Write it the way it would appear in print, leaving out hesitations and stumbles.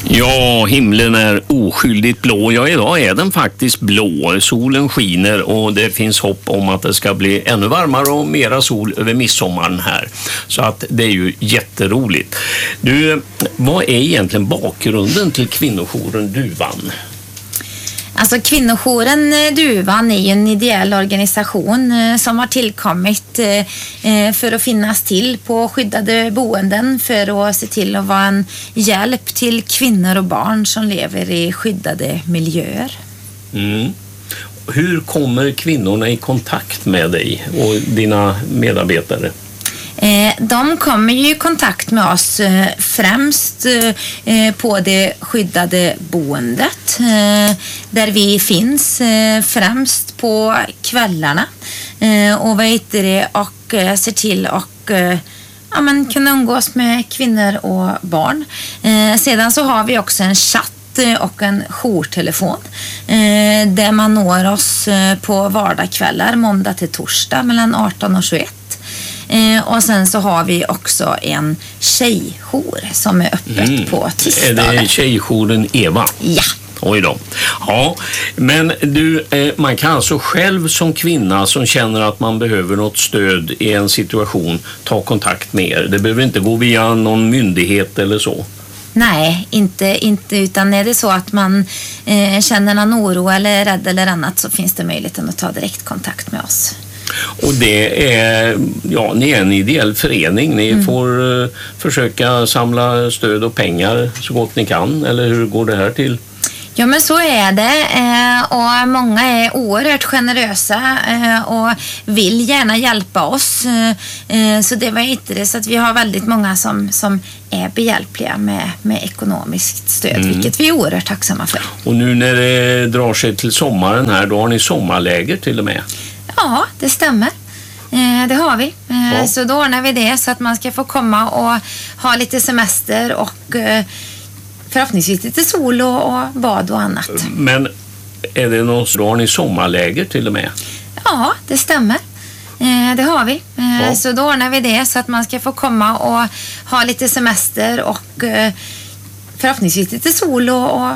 Ja, himlen är oskyldigt blå. Ja, idag är den faktiskt blå. Solen skiner och det finns hopp om att det ska bli ännu varmare och mera sol över midsommaren här. Så att det är ju jätteroligt. Du, vad är egentligen bakgrunden till kvinnojouren Duvan? Alltså kvinnojouren Duvan är ju en ideell organisation som har tillkommit för att finnas till på skyddade boenden för att se till att vara en hjälp till kvinnor och barn som lever i skyddade miljöer. Mm. Hur kommer kvinnorna i kontakt med dig och dina medarbetare? De kommer ju i kontakt med oss främst på det skyddade boendet där vi finns främst på kvällarna och ser till och kunna umgås med kvinnor och barn. Sedan så har vi också en chatt och en jourtelefon där man når oss på vardagskvällar måndag till torsdag mellan 18 och 21. Och sen så har vi också en tjejjour som är öppet på tisdagar. Är det tjejjouren Eva? Ja. Oj då. Ja, men du, man kan alltså själv som kvinna som känner att man behöver något stöd i en situation ta kontakt med er. Det behöver inte gå via någon myndighet eller så. Nej, inte utan är det så att man känner någon oro eller är rädd eller annat så finns det möjligheten att ta direktkontakt med oss. Och det är, ja, ni är en ideell förening. Ni får försöka samla stöd och pengar så gott ni kan, eller hur går det här till? Ja, men så är det och många är oerhört generösa och vill gärna hjälpa oss. Så det var inte det, så att vi har väldigt många som är behjälpliga med ekonomiskt stöd, vilket vi är oerhört tacksamma för. Och nu när det drar sig till sommaren här, då har ni sommarläger till och med? Ja, det stämmer. Det har vi. Ja. Så då ordnar vi det så att man ska få komma och ha lite semester och förhoppningsvis lite sol och bad och annat. Men är det något, då har ni sommarläger till och med? Ja, det stämmer. Det har vi. Ja. Så då ordnar vi det så att man ska få komma och ha lite semester och förhoppningsvis lite sol och